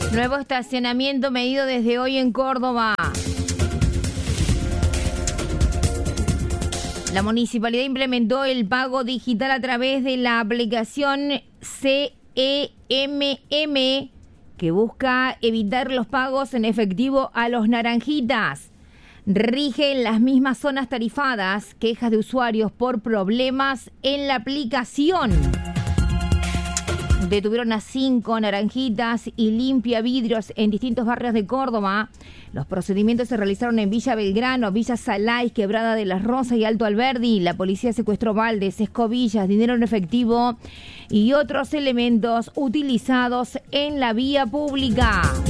Nuevo estacionamiento medido desde hoy en Córdoba. La municipalidad implementó el pago digital a través de la aplicación CEMM, que busca evitar los pagos en efectivo a los naranjitas. Rige en las mismas zonas tarifadas quejas de usuarios por problemas en la aplicación. Detuvieron a 5 naranjitas y limpia vidrios en distintos barrios de Córdoba. Los procedimientos se realizaron en Villa Belgrano, Villa Salay, Quebrada de las Rosas y Alto Alberdi. La policía secuestró baldes, escobillas, dinero en efectivo y otros elementos utilizados en la vía pública.